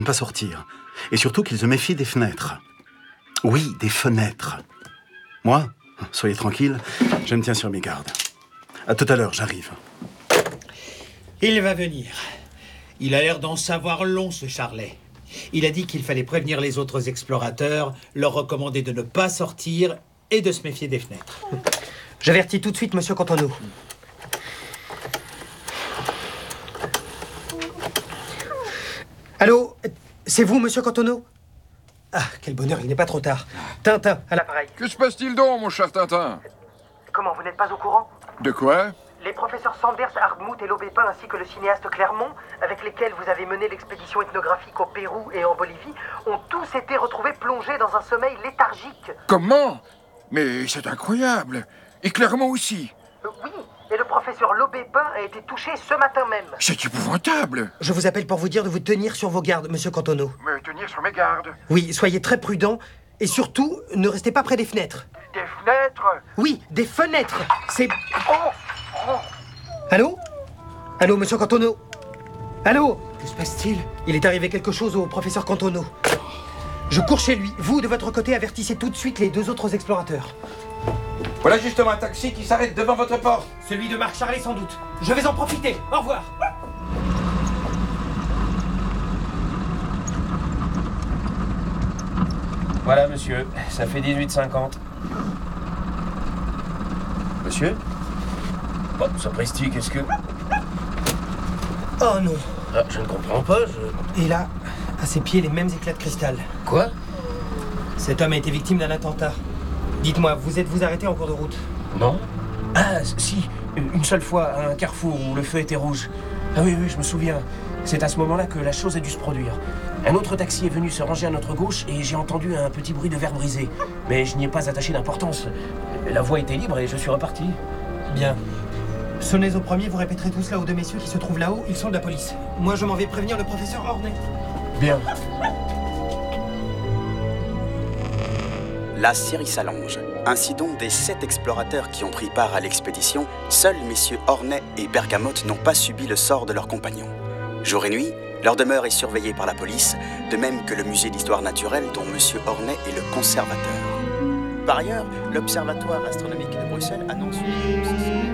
ne pas sortir. Et surtout qu'ils se méfient des fenêtres. Oui, des fenêtres. Moi, soyez tranquille, je me tiens sur mes gardes. À tout à l'heure, j'arrive. Il va venir. Il a l'air d'en savoir long, ce Charlet. Il a dit qu'il fallait prévenir les autres explorateurs, leur recommander de ne pas sortir et de se méfier des fenêtres. J'avertis tout de suite Monsieur Cantoneau. Allô? C'est vous, Monsieur Cantoneau? Ah, quel bonheur, il n'est pas trop tard. Tintin, à l'appareil. Que se passe-t-il donc, mon cher Tintin? Comment, vous n'êtes pas au courant? De quoi? Les professeurs Sanders, Hartmut et Lobépin, ainsi que le cinéaste Clermont, avec lesquels vous avez mené l'expédition ethnographique au Pérou et en Bolivie, ont tous été retrouvés plongés dans un sommeil léthargique. Comment? Mais c'est incroyable. Et Clermont aussi. Oui, et le professeur Lobépin a été touché ce matin même. C'est épouvantable. Je vous appelle pour vous dire de vous tenir sur vos gardes, Monsieur Cantoneau. Me tenir sur mes gardes. Oui, soyez très prudent, et surtout, ne restez pas près des fenêtres. Des fenêtres? Oui, des fenêtres. C'est... Allô? Allô, Monsieur Cantoneau? Allô? Que se passe-t-il? Il est arrivé quelque chose au professeur Cantoneau. Je cours chez lui. Vous, de votre côté, avertissez tout de suite les deux autres explorateurs. Voilà justement un taxi qui s'arrête devant votre porte. Celui de Marc Charlet, sans doute. Je vais en profiter. Au revoir. Voilà, monsieur. Ça fait 18,50. Monsieur? Bon, sapristi, qu'est-ce que... Oh non. Ah, je ne comprends pas, Et là, à ses pieds, les mêmes éclats de cristal. Quoi? Cet homme a été victime d'un attentat. Dites-moi, vous êtes-vous arrêté en cours de route? Non. Ah, si, une seule fois, à un carrefour où le feu était rouge. Ah oui, je me souviens. C'est à ce moment-là que la chose a dû se produire. Un autre taxi est venu se ranger à notre gauche et j'ai entendu un petit bruit de verre brisé. Mais je n'y ai pas attaché d'importance. La voie était libre et je suis reparti. Bien. Sonnez au premier, vous répéterez tout cela aux deux messieurs qui se trouvent là-haut. Ils sont de la police. Moi, je m'en vais prévenir le professeur Ornay. Bien. La série s'allonge. Ainsi donc, des 7 explorateurs qui ont pris part à l'expédition, seuls messieurs Ornay et Bergamote n'ont pas subi le sort de leurs compagnons. Jour et nuit, leur demeure est surveillée par la police, de même que le musée d'histoire naturelle dont monsieur Ornay est le conservateur. Par ailleurs, l'Observatoire astronomique de Bruxelles annonce une...